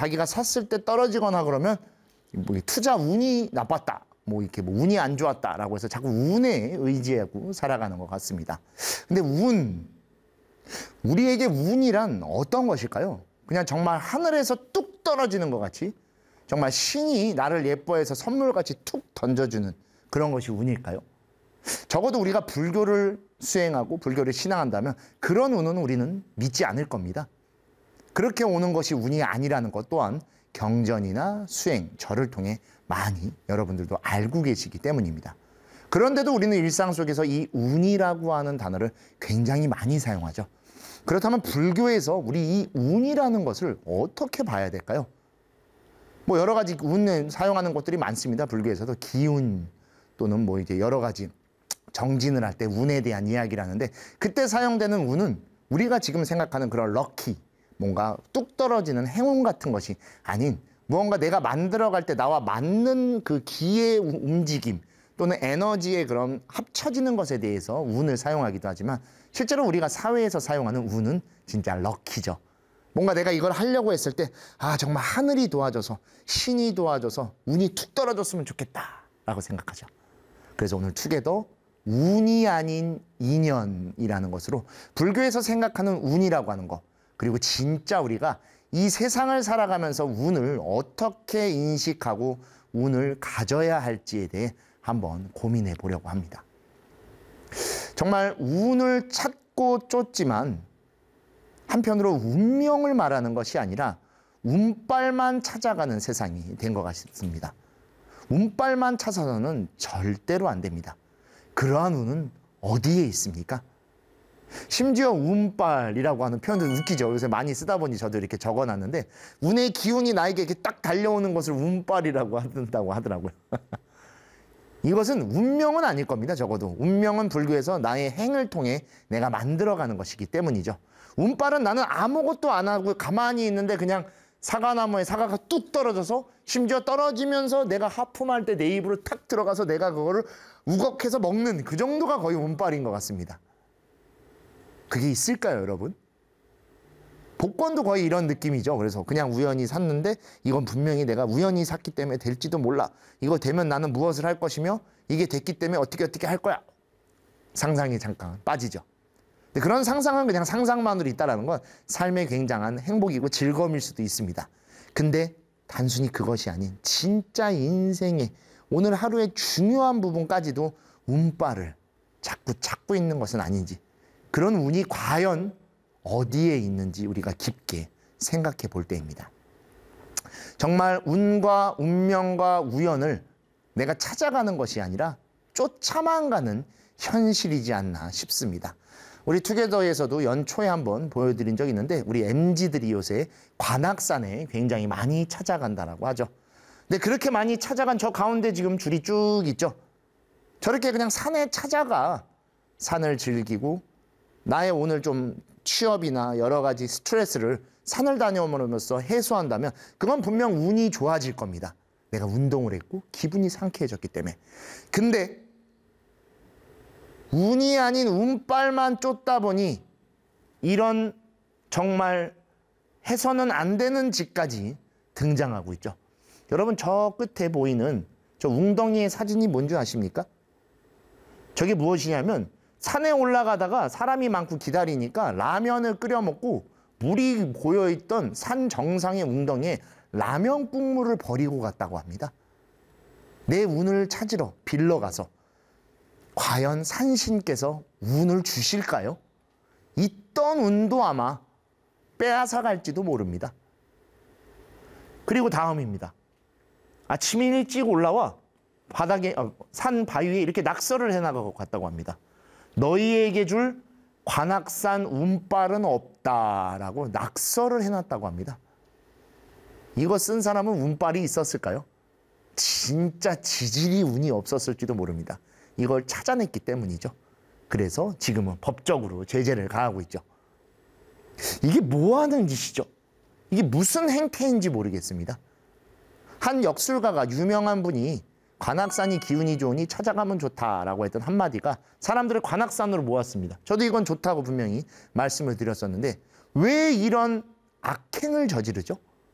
자기가 샀을 때 떨어지거나 그러면 뭐 투자 운이 나빴다, 뭐 이렇게 뭐 운이 안 좋았다라고 해서 자꾸 운에 의지하고 살아가는 것 같습니다. 근데 우리에게 운이란 어떤 것일까요? 그냥 정말 하늘에서 뚝 떨어지는 것 같이 정말 신이 나를 예뻐해서 선물같이 툭 던져주는 그런 것이 운일까요? 적어도 우리가 불교를 수행하고 불교를 신앙한다면 그런 운은 우리는 믿지 않을 겁니다. 그렇게 오는 것이 운이 아니라는 것 또한 경전이나 수행, 절을 통해 많이 여러분들도 알고 계시기 때문입니다. 그런데도 우리는 일상 속에서 이 운이라고 하는 단어를 굉장히 많이 사용하죠. 그렇다면 불교에서 우리 이 운이라는 것을 어떻게 봐야 될까요? 뭐 여러 가지 운을 사용하는 것들이 많습니다. 불교에서도 기운 또는 뭐 이제 여러 가지 정진을 할 때 운에 대한 이야기를 하는데, 그때 사용되는 운은 우리가 지금 생각하는 그런 럭키, 뭔가 뚝 떨어지는 행운 같은 것이 아닌 무언가 내가 만들어갈 때 나와 맞는 그 기의 움직임 또는 에너지의 그런 합쳐지는 것에 대해서 운을 사용하기도 하지만, 실제로 우리가 사회에서 사용하는 운은 진짜 럭키죠. 뭔가 내가 이걸 하려고 했을 때 정말 하늘이 도와줘서 신이 도와줘서 운이 툭 떨어졌으면 좋겠다라고 생각하죠. 그래서 오늘 투게더 운이 아닌 인연이라는 것으로 불교에서 생각하는 운이라고 하는 것, 그리고 진짜 우리가 이 세상을 살아가면서 운을 어떻게 인식하고 운을 가져야 할지에 대해 한번 고민해 보려고 합니다. 정말 운을 찾고 쫓지만 한편으로 운명을 말하는 것이 아니라 운빨만 찾아가는 세상이 된 것 같습니다. 운빨만 찾아서는 절대로 안 됩니다. 그러한 운은 어디에 있습니까? 심지어 운빨이라고 하는 표현도 웃기죠. 요새 많이 쓰다 보니 저도 이렇게 적어놨는데, 운의 기운이 나에게 이렇게 딱 달려오는 것을 운빨이라고 한다고 하더라고요. 이것은 운명은 아닐 겁니다. 적어도 운명은 불교에서 나의 행을 통해 내가 만들어가는 것이기 때문이죠. 운빨은 나는 아무것도 안 하고 가만히 있는데 그냥 사과나무에 사과가 뚝 떨어져서, 심지어 떨어지면서 내가 하품할 때 내 입으로 탁 들어가서 내가 그거를 우걱해서 먹는 그 정도가 거의 운빨인 것 같습니다. 그게 있을까요, 여러분? 복권도 거의 이런 느낌이죠. 그래서 그냥 우연히 샀는데 이건 분명히 내가 우연히 샀기 때문에 될지도 몰라. 이거 되면 나는 무엇을 할 것이며 이게 됐기 때문에 어떻게 할 거야. 상상이 잠깐 빠지죠. 근데 그런 상상은 그냥 상상만으로 있다는 건 삶의 굉장한 행복이고 즐거움일 수도 있습니다. 근데 단순히 그것이 아닌 진짜 인생의 오늘 하루의 중요한 부분까지도 운빨을 자꾸 찾고 있는 것은 아닌지, 그런 운이 과연 어디에 있는지 우리가 깊게 생각해 볼 때입니다. 정말 운과 운명과 우연을 내가 찾아가는 것이 아니라 쫓아만 가는 현실이지 않나 싶습니다. 우리 투게더에서도 연초에 한번 보여드린 적이 있는데, 우리 MZ들이 요새 관악산에 굉장히 많이 찾아간다라고 하죠. 근데 그렇게 많이 찾아간 저 가운데 지금 줄이 쭉 있죠. 저렇게 그냥 산에 찾아가 산을 즐기고 나의 오늘 좀 취업이나 여러 가지 스트레스를 산을 다녀오면서 해소한다면 그건 분명 운이 좋아질 겁니다. 내가 운동을 했고 기분이 상쾌해졌기 때문에. 근데 운이 아닌 운빨만 쫓다 보니 이런 정말 해서는 안 되는 짓까지 등장하고 있죠. 여러분, 저 끝에 보이는 저 웅덩이의 사진이 뭔지 아십니까? 저게 무엇이냐면, 산에 올라가다가 사람이 많고 기다리니까 라면을 끓여 먹고 물이 고여있던 산 정상의 웅덩이에 라면 국물을 버리고 갔다고 합니다. 내 운을 찾으러 빌러 가서 과연 산신께서 운을 주실까요? 있던 운도 아마 빼앗아 갈지도 모릅니다. 그리고 다음입니다. 아침 일찍 올라와 바닥에 산 바위에 이렇게 낙서를 해나가고 갔다고 합니다. 너희에게 줄 관악산 운빨은 없다라고 낙서를 해놨다고 합니다. 이거 쓴 사람은 운빨이 있었을까요? 진짜 지질이 운이 없었을지도 모릅니다. 이걸 찾아냈기 때문이죠. 그래서 지금은 법적으로 제재를 가하고 있죠. 이게 뭐 하는 짓이죠? 이게 무슨 행태인지 모르겠습니다. 한 역술가가, 유명한 분이 관악산이 기운이 좋으니 찾아가면 좋다라고 했던 한마디가 사람들을 관악산으로 모았습니다. 저도 이건 좋다고 분명히 말씀을 드렸었는데, 왜 이런 악행을 저지르죠?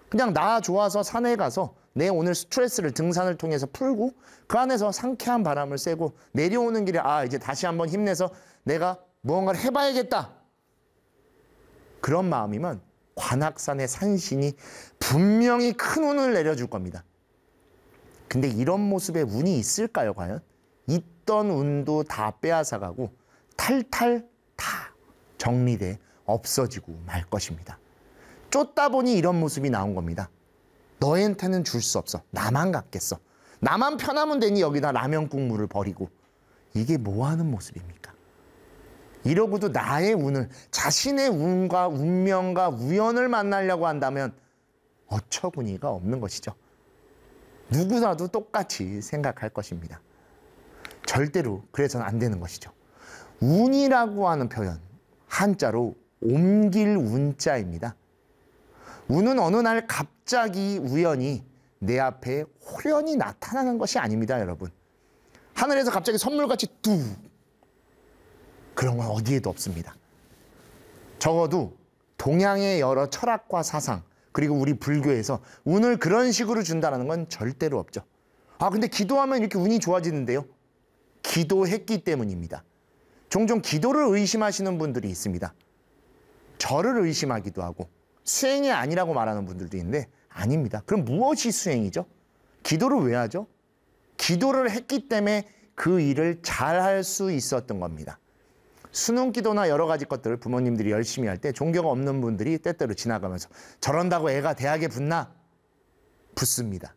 그냥 나 좋아서 산에 가서 내 오늘 스트레스를 등산을 통해서 풀고 그 안에서 상쾌한 바람을 쐬고 내려오는 길에 이제 다시 한번 힘내서 내가 무언가를 해봐야겠다. 그런 마음이면 관악산의 산신이 분명히 큰 운을 내려줄 겁니다. 근데 이런 모습의 운이 있을까요, 과연? 있던 운도 다 빼앗아가고 탈탈 다 정리돼 없어지고 말 것입니다. 쫓다 보니 이런 모습이 나온 겁니다. 너한테는 줄 수 없어. 나만 갖겠어. 나만 편하면 되니 여기다 라면 국물을 버리고. 이게 뭐 하는 모습입니까? 이러고도 나의 운을, 자신의 운과 운명과 우연을 만나려고 한다면 어처구니가 없는 것이죠. 누구나도 똑같이 생각할 것입니다. 절대로 그래서는 안 되는 것이죠. 운이라고 하는 표현, 한자로 옮길 운자입니다. 운은 어느 날 갑자기 우연히 내 앞에 호련히 나타나는 것이 아닙니다, 여러분. 하늘에서 갑자기 선물같이 뚝! 그런 건 어디에도 없습니다. 적어도 동양의 여러 철학과 사상, 그리고 우리 불교에서 운을 그런 식으로 준다는 건 절대로 없죠. 근데 기도하면 이렇게 운이 좋아지는데요? 기도했기 때문입니다. 종종 기도를 의심하시는 분들이 있습니다. 절을 의심하기도 하고 수행이 아니라고 말하는 분들도 있는데 아닙니다. 그럼 무엇이 수행이죠? 기도를 왜 하죠? 기도를 했기 때문에 그 일을 잘할 수 있었던 겁니다. 수능 기도나 여러 가지 것들을 부모님들이 열심히 할 때 종교가 없는 분들이 때때로 지나가면서 저런다고 애가 대학에 붙나? 붙습니다.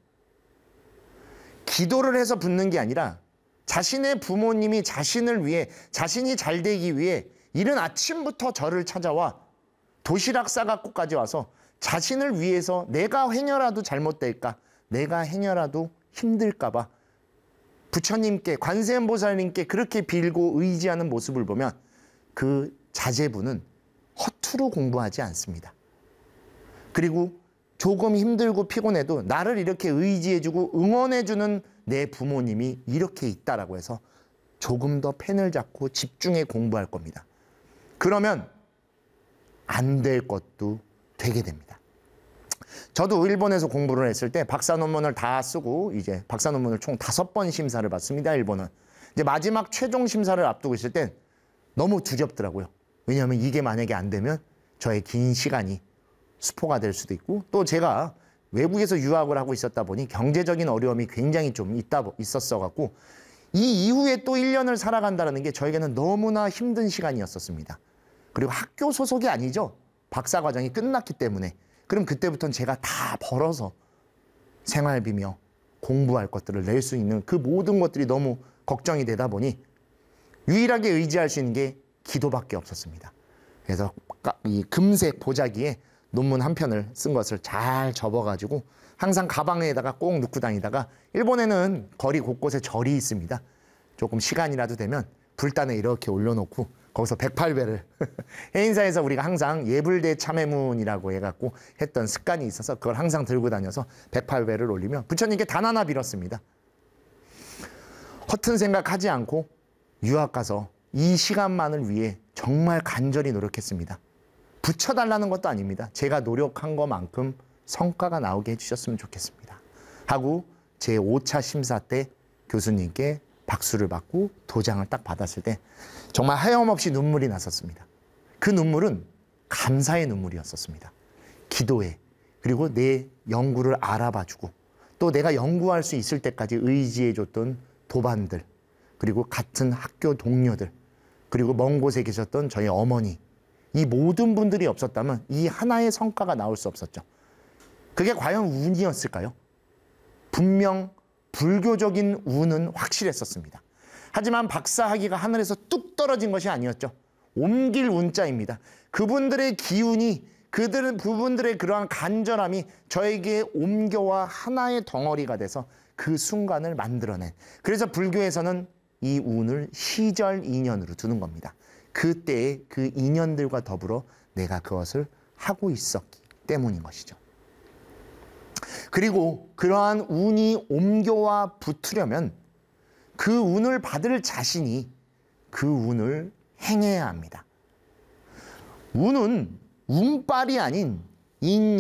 기도를 해서 붙는 게 아니라 자신의 부모님이 자신을 위해, 자신이 잘 되기 위해 이른 아침부터 절을 찾아와 도시락 싸갖고까지 와서 자신을 위해서 내가 행여라도 잘못될까, 내가 행여라도 힘들까봐 부처님께, 관세음보살님께 그렇게 빌고 의지하는 모습을 보면 그 자제분은 허투루 공부하지 않습니다. 그리고 조금 힘들고 피곤해도 나를 이렇게 의지해주고 응원해주는 내 부모님이 이렇게 있다라고 해서 조금 더 펜을 잡고 집중해 공부할 겁니다. 그러면 안 될 것도 되게 됩니다. 저도 일본에서 공부를 했을 때 박사 논문을 다 쓰고 이제 박사 논문을 총 5번 심사를 받습니다. 일본은. 이제 마지막 최종 심사를 앞두고 있을 땐 너무 두렵더라고요. 왜냐하면 이게 만약에 안 되면 저의 긴 시간이 수포가 될 수도 있고 또 제가 외국에서 유학을 하고 있었다 보니 경제적인 어려움이 굉장히 좀 있었어 갖고 이 이후에 또 1년을 살아간다는 게 저에게는 너무나 힘든 시간이었었습니다. 그리고 학교 소속이 아니죠. 박사과정이 끝났기 때문에. 그럼 그때부터는 제가 다 벌어서 생활비며 공부할 것들을 낼 수 있는 그 모든 것들이 너무 걱정이 되다 보니 유일하게 의지할 수 있는 게 기도밖에 없었습니다. 그래서 이 금색 보자기에 논문 한 편을 쓴 것을 잘 접어가지고 항상 가방에다가 꼭 넣고 다니다가 일본에는 거리 곳곳에 절이 있습니다. 조금 시간이라도 되면 불단에 이렇게 올려놓고 거기서 108배를 해인사에서 우리가 항상 예불대 참회문이라고 해갖고 했던 습관이 있어서 그걸 항상 들고 다녀서 108배를 올리며 부처님께 단 하나 빌었습니다. 허튼 생각하지 않고 유학 가서 이 시간만을 위해 정말 간절히 노력했습니다. 붙여달라는 것도 아닙니다. 제가 노력한 것만큼 성과가 나오게 해주셨으면 좋겠습니다. 하고 제 5차 심사 때 교수님께 박수를 받고 도장을 딱 받았을 때 정말 하염없이 눈물이 났었습니다. 그 눈물은 감사의 눈물이었었습니다. 기도에, 그리고 내 연구를 알아봐주고 또 내가 연구할 수 있을 때까지 의지해줬던 도반들, 그리고 같은 학교 동료들, 그리고 먼 곳에 계셨던 저희 어머니, 이 모든 분들이 없었다면 이 하나의 성과가 나올 수 없었죠. 그게 과연 운이었을까요? 분명 불교적인 운은 확실했었습니다. 하지만 박사학위가 하늘에서 뚝 떨어진 것이 아니었죠. 옮길 운자입니다. 그분들의 기운이, 그분들의 그러한 간절함이 저에게 옮겨와 하나의 덩어리가 돼서 그 순간을 만들어낸. 그래서 불교에서는 이 운을 시절 인연으로 두는 겁니다. 그때의 그 인연들과 더불어 내가 그것을 하고 있었기 때문인 것이죠. 그리고 그러한 운이 옮겨와 붙으려면 그 운을 받을 자신이 그 운을 행해야 합니다. 운은 운빨이 아닌 인